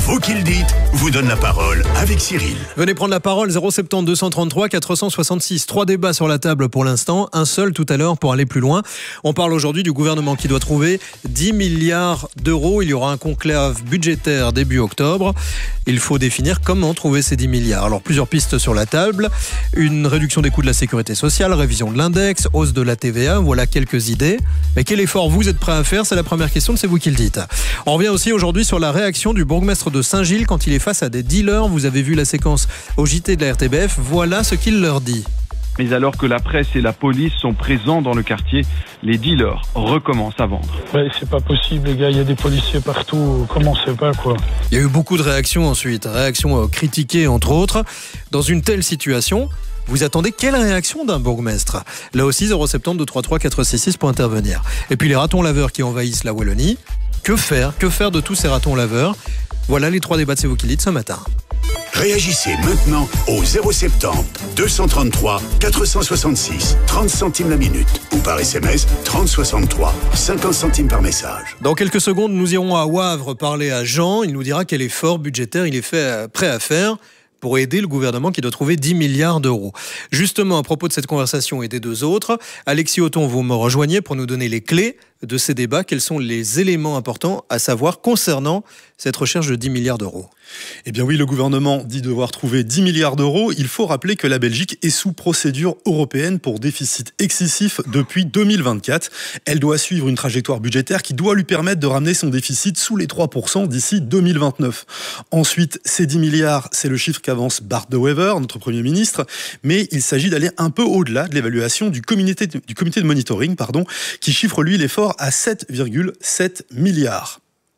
Vous qui le dites vous donne la parole avec Cyril. Venez prendre la parole, 070 233 466. 3 débats sur la table pour l'instant, un seul tout à l'heure pour aller plus loin. On parle aujourd'hui du gouvernement qui doit trouver 10 milliards d'euros. Il y aura un conclave budgétaire début octobre. Il faut définir comment trouver ces 10 milliards. Alors plusieurs pistes sur la table. Une réduction des coûts de la sécurité sociale, révision de l'index, hausse de la TVA, voilà quelques idées. Mais quel effort vous êtes prêt à faire? C'est la première question, c'est vous qui le dites. On revient aussi aujourd'hui sur la réaction du bourgmestre de Saint-Gilles quand il est face à des dealers. Vous avez vu la séquence au JT de la RTBF. Voilà ce qu'il leur dit. Mais alors que la presse et la police sont présents dans le quartier, les dealers recommencent à vendre. Ouais, c'est pas possible les gars, il y a des policiers partout, commencez pas quoi. Il y a eu beaucoup de réactions ensuite, réactions critiquées entre autres. Dans une telle situation, vous attendez quelle réaction d'un bourgmestre? Là aussi, 070 233 466 pour intervenir. Et puis les ratons laveurs qui envahissent la Wallonie. Que faire? Que faire de tous ces ratons laveurs? Voilà les 3 débats de C'est vous qui le dites ce matin. Réagissez maintenant au 070 233 466 30 centimes la minute ou par SMS 3063 50 centimes par message. Dans quelques secondes, nous irons à Wavre parler à Jean. Il nous dira quel effort budgétaire il est prêt à faire pour aider le gouvernement qui doit trouver 10 milliards d'euros. Justement, à propos de cette conversation et des 2 autres, Alexis Othon, vous me rejoignez pour nous donner les clés de ces débats. Quels sont les éléments importants à savoir concernant cette recherche de 10 milliards d'euros? Eh bien oui, le gouvernement dit devoir trouver 10 milliards d'euros. Il faut rappeler que la Belgique est sous procédure européenne pour déficit excessif depuis 2024. Elle doit suivre une trajectoire budgétaire qui doit lui permettre de ramener son déficit sous les 3% d'ici 2029. Ensuite, ces 10 milliards, c'est le chiffre qu'avance Bart De Wever, notre Premier ministre, mais il s'agit d'aller un peu au-delà de l'évaluation du comité de monitoring, qui chiffre lui l'effort à 7,7 milliards.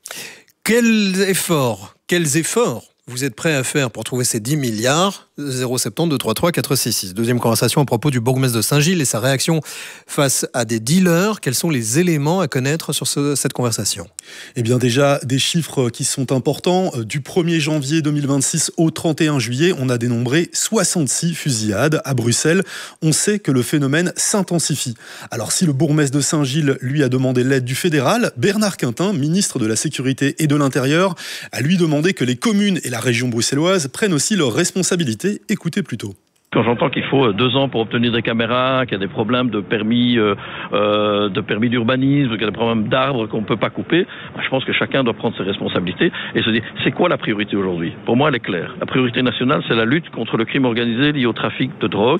Quels efforts vous êtes prêts à faire pour trouver ces 10 milliards? 070 233 466. Deuxième conversation à propos du bourgmestre de Saint-Gilles et sa réaction face à des dealers. Quels sont les éléments à connaître sur cette conversation? Eh bien déjà, des chiffres qui sont importants. Du 1er janvier 2026 au 31 juillet, on a dénombré 66 fusillades à Bruxelles. On sait que le phénomène s'intensifie. Alors si le bourgmestre de Saint-Gilles lui a demandé l'aide du fédéral, Bernard Quintin, ministre de la Sécurité et de l'Intérieur, a lui demandé que les communes et la région bruxelloise prennent aussi leurs responsabilités. Écoutez plutôt. Quand j'entends qu'il faut 2 ans pour obtenir des caméras, qu'il y a des problèmes de permis d'urbanisme, qu'il y a des problèmes d'arbres qu'on ne peut pas couper, je pense que chacun doit prendre ses responsabilités et se dire c'est quoi la priorité aujourd'hui? Pour moi, elle est claire. La priorité nationale, c'est la lutte contre le crime organisé lié au trafic de drogue.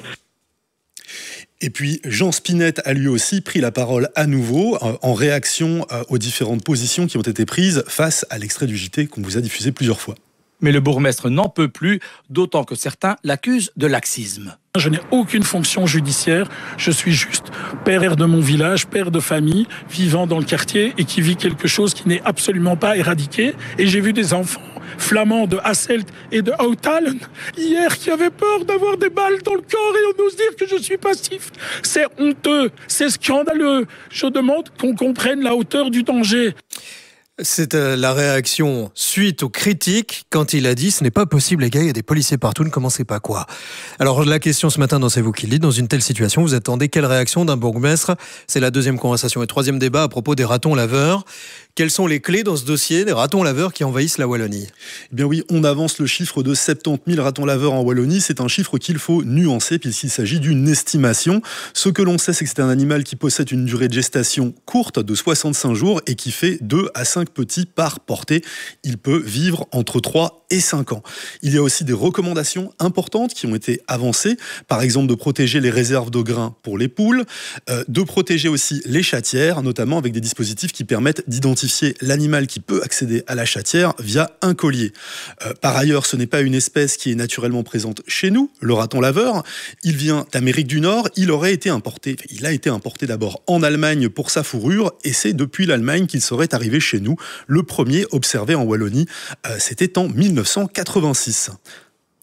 Et puis Jean Spinett a lui aussi pris la parole à nouveau en réaction aux différentes positions qui ont été prises face à l'extrait du JT qu'on vous a diffusé plusieurs fois. Mais le bourgmestre n'en peut plus, d'autant que certains l'accusent de laxisme. Je n'ai aucune fonction judiciaire, je suis juste père de mon village, père de famille, vivant dans le quartier et qui vit quelque chose qui n'est absolument pas éradiqué. Et j'ai vu des enfants flamands de Hasselt et de Houtalen hier qui avaient peur d'avoir des balles dans le corps et on ose dire que je suis passif. C'est honteux, c'est scandaleux. Je demande qu'on comprenne la hauteur du danger. C'est la réaction suite aux critiques quand il a dit « ce n'est pas possible les gars, il y a des policiers partout, ne commencez pas quoi ». Alors la question ce matin dans C'est vous qui le dites, dans une telle situation, vous attendez quelle réaction d'un bourgmestre? C'est la deuxième conversation et troisième débat à propos des ratons laveurs. Quelles sont les clés dans ce dossier des ratons laveurs qui envahissent la Wallonie? Eh bien oui, on avance le chiffre de 70 000 ratons laveurs en Wallonie. C'est un chiffre qu'il faut nuancer puisqu'il s'agit d'une estimation. Ce que l'on sait, c'est que c'est un animal qui possède une durée de gestation courte de 65 jours et qui fait 2 à 5 petits par portée. Il peut vivre entre 3 et 5 ans. Il y a aussi des recommandations importantes qui ont été avancées. Par exemple, de protéger les réserves de grains pour les poules, de protéger aussi les chatières, notamment avec des dispositifs qui permettent d'identifier l'animal qui peut accéder à la chatière via un collier. Par ailleurs, ce n'est pas une espèce qui est naturellement présente chez nous, le raton laveur. Il vient d'Amérique du Nord. Il a été importé d'abord en Allemagne pour sa fourrure et c'est depuis l'Allemagne qu'il serait arrivé chez nous. Le premier observé en Wallonie, c'était en 1986.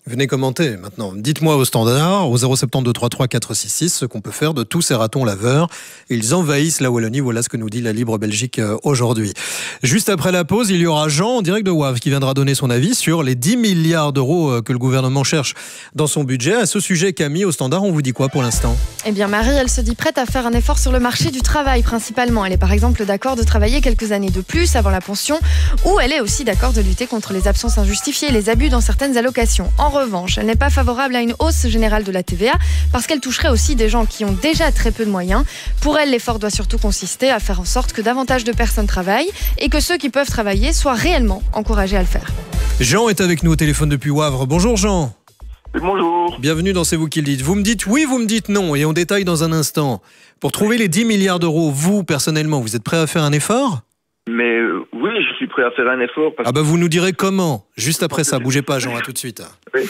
Venez commenter maintenant. Dites-moi au standard, au 072 33 466, ce qu'on peut faire de tous ces ratons laveurs. Ils envahissent la Wallonie. Voilà ce que nous dit la Libre Belgique aujourd'hui. Juste après la pause, il y aura Jean en direct de Wavre qui viendra donner son avis sur les 10 milliards d'euros que le gouvernement cherche dans son budget. À ce sujet, Camille, au standard, on vous dit quoi pour l'instant ? Eh bien, Marie, elle se dit prête à faire un effort sur le marché du travail principalement. Elle est par exemple d'accord de travailler quelques années de plus avant la pension, ou elle est aussi d'accord de lutter contre les absences injustifiées et les abus dans certaines allocations. En revanche, elle n'est pas favorable à une hausse générale de la TVA parce qu'elle toucherait aussi des gens qui ont déjà très peu de moyens. Pour elle, l'effort doit surtout consister à faire en sorte que davantage de personnes travaillent et que ceux qui peuvent travailler soient réellement encouragés à le faire. Jean est avec nous au téléphone depuis Wavre. Bonjour Jean. Bonjour. Bienvenue dans C'est vous qui le dites. Vous me dites oui, vous me dites non, et on détaille dans un instant. Pour trouver les 10 milliards d'euros, vous, personnellement, vous êtes prêt à faire un effort ? Mais oui, je suis prêt à faire un effort. Parce vous nous direz comment. Juste après ça, bougez pas Jean, à tout de suite. Oui.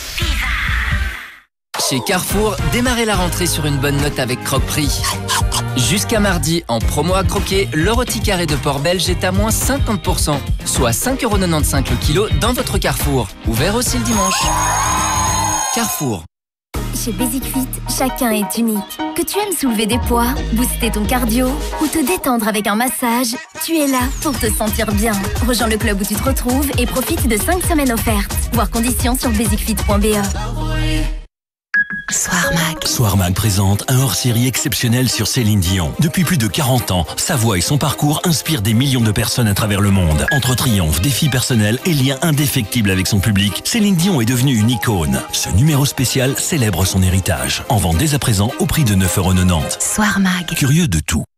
Chez Carrefour, démarrez la rentrée sur une bonne note avec Croque-Prix. Jusqu'à mardi, en promo à croquer, le rôti carré de porc belge est à moins 50%, soit 5,95€ le kilo dans votre Carrefour. Ouvert aussi le dimanche. Carrefour. Chez Basic Fit, chacun est unique. Que tu aimes soulever des poids, booster ton cardio ou te détendre avec un massage, tu es là pour te sentir bien. Rejoins le club où tu te retrouves et profite de 5 semaines offertes. Voir conditions sur basicfit.be. Soirmag présente un hors-série exceptionnel sur Céline Dion. Depuis plus de 40 ans, sa voix et son parcours inspirent des millions de personnes à travers le monde. Entre triomphes, défis personnels et liens indéfectibles avec son public, Céline Dion est devenue une icône. Ce numéro spécial célèbre son héritage. En vente dès à présent au prix de 9,90€. Soirmag. Curieux de tout.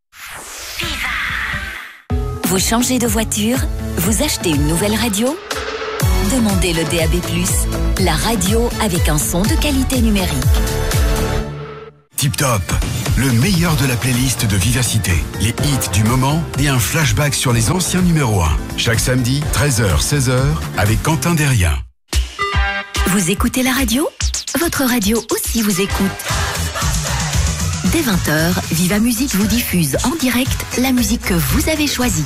Vous changez de voiture ? Vous achetez une nouvelle radio ? Demandez le DAB+, la radio avec un son de qualité numérique. Tip Top, le meilleur de la playlist de Vivacité. Les hits du moment et un flashback sur les anciens numéros 1. Chaque samedi, 13h, 16h, avec Quentin Derrien. Vous écoutez la radio ? Votre radio aussi vous écoute. Dès 20h, Viva Musique vous diffuse en direct la musique que vous avez choisie.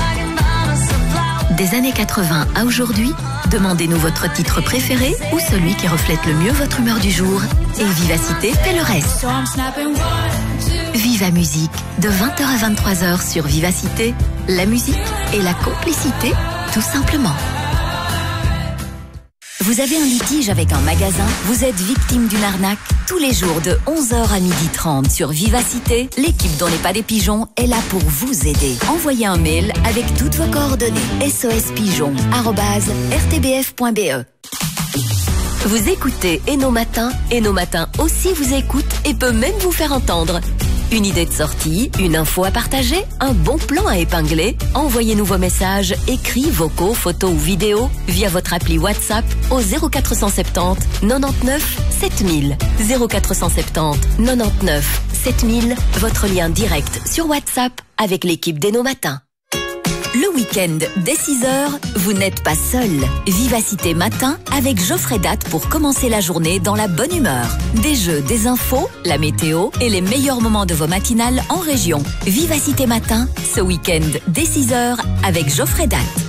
Des années 80 à aujourd'hui, demandez-nous votre titre préféré ou celui qui reflète le mieux votre humeur du jour. Et Vivacité fait le reste. Viva Musique, de 20h à 23h sur Vivacité, la musique et la complicité, tout simplement. Vous avez un litige avec un magasin, vous êtes victime d'une arnaque. Tous les jours de 11h à 12h30 sur Vivacité, l'équipe dont n'est pas des pigeons est là pour vous aider. Envoyez un mail avec toutes vos coordonnées. sospigeon@rtbf.be. Vous écoutez Et nos matins aussi vous écoute et peut même vous faire entendre. Une idée de sortie, une info à partager, un bon plan à épingler? Envoyez-nous vos messages, écrits, vocaux, photos ou vidéos via votre appli WhatsApp au 0470 99 7000. 0470 99 7000, votre lien direct sur WhatsApp avec l'équipe d'E nos matins. Le week-end, dès 6h, vous n'êtes pas seul. Vivacité Matin avec Geoffrey Date pour commencer la journée dans la bonne humeur. Des jeux, des infos, la météo et les meilleurs moments de vos matinales en région. Vivacité Matin, ce week-end, dès 6h avec Geoffrey Date.